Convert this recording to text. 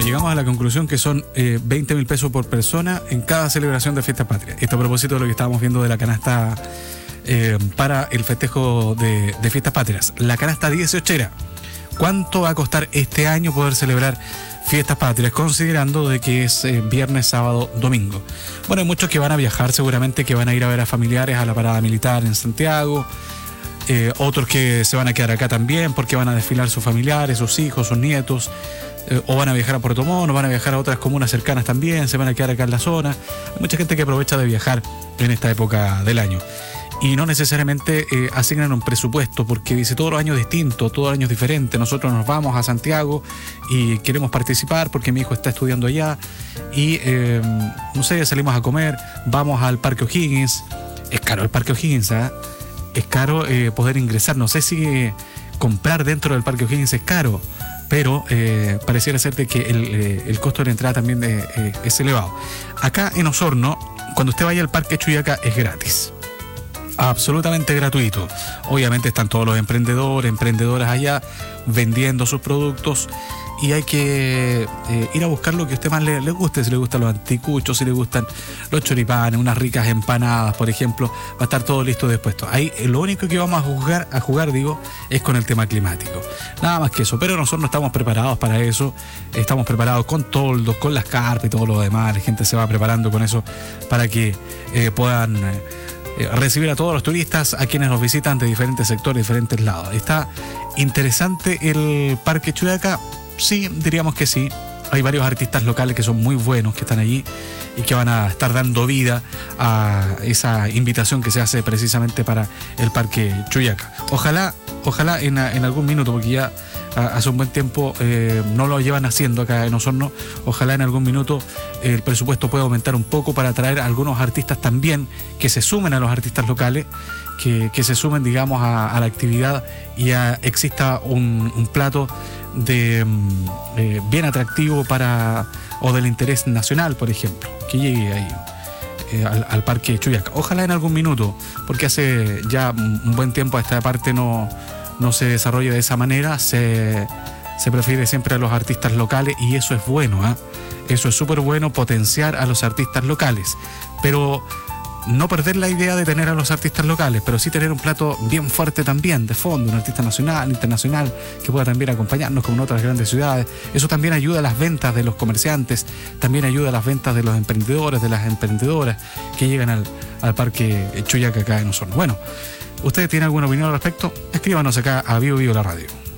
llegamos a la conclusión que son 20.000 pesos por persona en cada celebración de Fiestas Patrias. Esto a propósito de lo que estábamos viendo de la canasta para el festejo de Fiestas Patrias. La canasta 18era. ¿Cuánto va a costar este año poder celebrar Fiestas Patrias, considerando de que es viernes, sábado, domingo? Bueno, hay muchos que van a viajar seguramente, que van a ir a ver a familiares a la parada militar en Santiago. Otros que se van a quedar acá también porque van a desfilar sus familiares, sus hijos, sus nietos, o van a viajar a Puerto Montt, o van a viajar a otras comunas cercanas también, se van a quedar acá en la zona. Hay mucha gente que aprovecha de viajar en esta época del año y no necesariamente asignan un presupuesto, porque dice todos los años distintos, todos los años diferentes. Nosotros nos vamos a Santiago y queremos participar porque mi hijo está estudiando allá y no sé, salimos a comer, vamos al Parque O'Higgins. Es caro el Parque O'Higgins, ¿eh? Es caro poder ingresar. No sé si comprar dentro del Parque O'Higgins es caro, pero pareciera ser de que el costo de la entrada también es elevado. Acá en Osorno, cuando usted vaya al Parque Chuyaca, es gratis. Absolutamente gratuito. Obviamente están todos los emprendedores, emprendedoras allá vendiendo sus productos y hay que ir a buscar lo que a usted más le guste. Si le gustan los anticuchos, si le gustan los choripanes, unas ricas empanadas, por ejemplo, va a estar todo listo dispuesto. Ahí lo único que vamos a jugar, es con el tema climático. Nada más que eso, pero nosotros no estamos preparados para eso. Estamos preparados con toldos, con las carpas y todo lo demás. La gente se va preparando con eso para que puedan recibir a todos los turistas, a quienes nos visitan de diferentes sectores, diferentes lados. ¿Está interesante el Parque Chuyaca? Sí, diríamos que sí. Hay varios artistas locales que son muy buenos, que están allí y que van a estar dando vida a esa invitación que se hace precisamente para el Parque Chuyaca. Ojalá en algún minuto, porque ya hace un buen tiempo no lo llevan haciendo acá en Osorno, ojalá en algún minuto el presupuesto pueda aumentar un poco para atraer a algunos artistas también, que se sumen a los artistas locales, que se sumen, digamos, a la actividad y exista un plato de bien atractivo o del interés nacional, por ejemplo, que llegue ahí al Parque Chuyaca. Ojalá en algún minuto, porque hace ya un buen tiempo a esta parte no se desarrolla de esa manera. Se prefiere siempre a los artistas locales y eso es bueno, ¿eh? Eso es súper bueno, potenciar a los artistas locales, pero no perder la idea de tener a los artistas locales, pero sí tener un plato bien fuerte también, de fondo, un artista nacional, internacional, que pueda también acompañarnos como en otras grandes ciudades. Eso también ayuda a las ventas de los comerciantes, también ayuda a las ventas de los emprendedores, de las emprendedoras que llegan al Parque Chuyaca acá en Osorno. Bueno, ¿ustedes tienen alguna opinión al respecto? Escríbanos acá a Vivo Vivo la Radio.